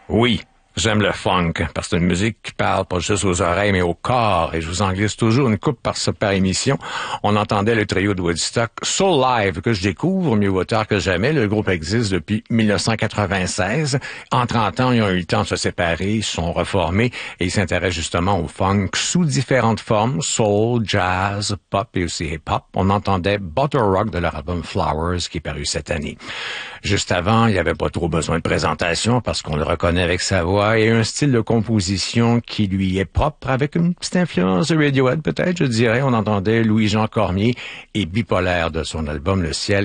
Oui, j'aime le funk, parce que c'est une musique qui parle pas juste aux oreilles, mais au corps, et je vous en glisse toujours une coupe par émission. On entendait le trio de Woodstock, Soul Live, que je découvre, mieux vaut tard que jamais. Le groupe existe depuis 1996. En 30 ans, ils ont eu le temps de se séparer, ils se sont reformés, et ils s'intéressent justement au funk sous différentes formes, soul, jazz, pop et aussi hip-hop. On entendait Butter Rock de leur album Flowers, qui est paru cette année. Juste avant, il n'y avait pas trop besoin de présentation parce qu'on le reconnaît avec sa voix et un style de composition qui lui est propre avec une petite influence de Radiohead peut-être, je dirais. On entendait Louis-Jean Cormier et Bipolaire de son album Le Ciel